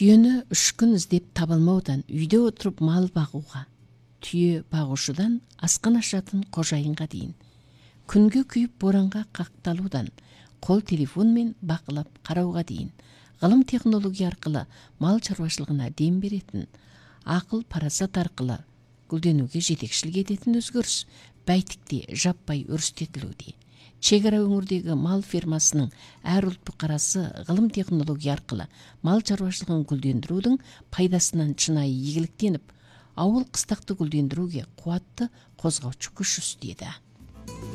Түйені 3 күн іздеп табылмаудан үйде отырып мал бағуға, түйе бағушыдан асқан ашатын қожайынға дейін, күнге күйіп боранға қақталудан қол телефонмен бақылап қарауға дейін, ғылым технология арқылы мал шаруашылығына дем беретін, ақыл парасат арқылы гүлденуге жетекшілік ететін өзгеріс бәйтікте жаппай өрістетілуде. Шекара өңірдегі мал фермасының әр ұлт бұқарасы ғылым технология арқылы мал шаруашылығын гүлдендірудің пайдасынан шынайы игіліктеніп, ауыл қыстақты гүлдендіруге қуатты қозғаушы күш үстеді.